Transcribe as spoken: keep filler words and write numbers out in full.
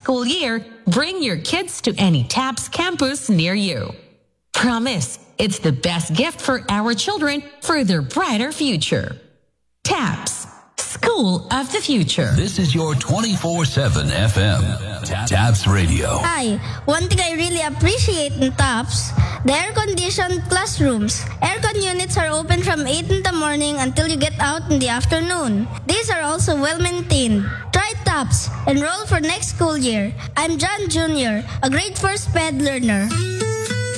school year, bring your kids to any TAPS campus near you. Promise, it's the best gift for our children for their brighter future. TAPS, School of the Future. This is your twenty-four seven F M. TAPS Radio. Hi, one thing I really appreciate in TAPS, the air-conditioned classrooms. Aircon units are open from eight in the morning until you get out in the afternoon. These are also well-maintained. Try TAPS. Enroll for next school year. I'm John Junior, a grade four SPED learner.